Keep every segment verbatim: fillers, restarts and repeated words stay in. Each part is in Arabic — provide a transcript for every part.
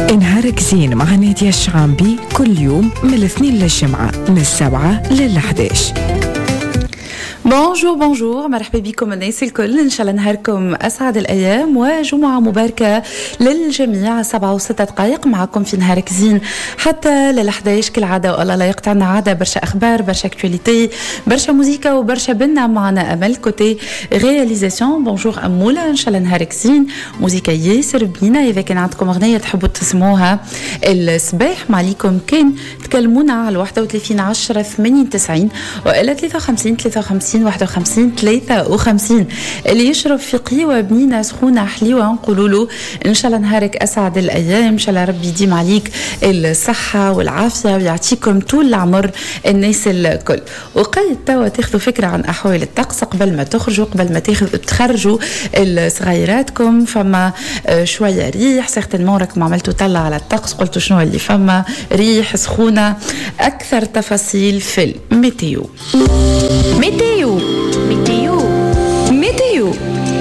نهارك زين مع نادية الشعامبي كل يوم من الاثنين للجمعة من السبعة للحداش. بونجور بونجور مرحبا بكم الناس الكل، ان شاء الله نهاركم اسعد الايام وجمعه مباركه للجميع. سبعة وستة دقائق معكم في نهارك زين حتى للحداش كالعاده، والله لا يقطعنا عاده. برشا اخبار، برشا اكتواليتي، برشا موسيقى وبرشا بنا. معنا امل كوتي رياليزاسيون. بونجور اموله، ان شاء الله نهارك زين. موسيقى ياسر بنينه. اذا كان عندكم اغنيه تحبوا تسمعوها الصباح معليكم كان تكلمونا على واحد وثلاثين عشرة ثمانية وتسعين والا ثلاثة وخمسين ثلاثة وخمسين واحد وخمسين ثلاثة وخمسين. اللي يشرب في قهوة بنينة سخونة حليوة نقولوا له إن شاء الله نهارك أسعد الأيام. إن شاء الله ربي يديم عليك الصحة والعافية ويعطيكم طول العمر الناس الكل. وقيد توا تاخذوا فكرة عن أحوال الطقس قبل ما تخرجوا، قبل ما تخرجوا صغيراتكم. فما شوية ريح سيغتنمون راكم عملتوا طلع على الطقس، قلتوا شنو اللي فما ريح سخونة. أكثر تفاصيل في الميتيو. ميتيو ميتيو ميتيو.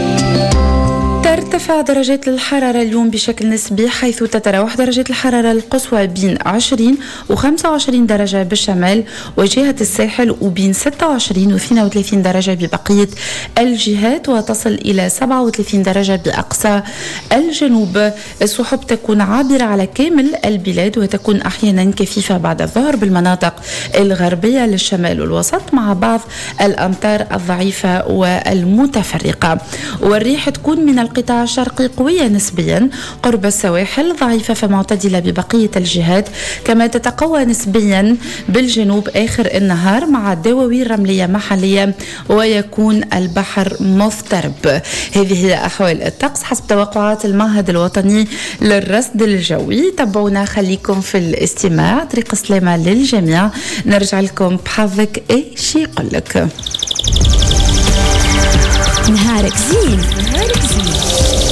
ترتفع درجات الحرارة اليوم بشكل نسبي، حيث تتراوح درجة الحرارة القصوى بين عشرين وخمسة وعشرين درجة بالشمال وجهة الساحل، وبين ستة وعشرين واثنين وثلاثين درجة ببقية الجهات، وتصل إلى سبعة وثلاثين درجة بأقصى الجنوب. السحب تكون عابرة على كامل البلاد، وتكون أحيانا كثيفة بعد الظهر بالمناطق الغربية للشمال والوسط، مع بعض الأمطار الضعيفة والمتفرقة. والريح تكون من القطاع الشرقي قوية نسبيا قرب السواحل، ضعيفة فمعتدلة ببقية الجهات، كما تتقوى نسبيا بالجنوب آخر النهار مع دواوين رملية محلية، ويكون البحر مضطرب. هذه هي أحوال الطقس حسب توقعات المعهد الوطني للرصد الجوي. تابعونا، خليكم في الاستماع. طريق سلامة للجميع. نرجع لكم بحظك ايش يقول لك. نهارك زين. نهارك زين.